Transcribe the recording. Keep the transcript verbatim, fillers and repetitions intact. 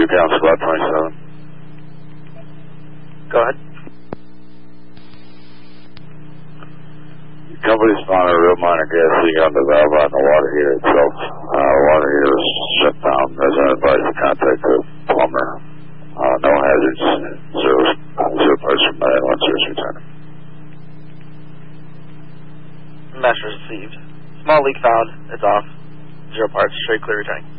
two count spot twenty-seven. Go ahead. Company's found a real minor gas leak on the valve on the water heater itself. Uh, water heater is shut down. Resident advised to contact the plumber. Uh, no hazards. Zero, zero parts from nine one service return. Mesh received. Small leak found. It's off. Zero parts. Straight clear returning.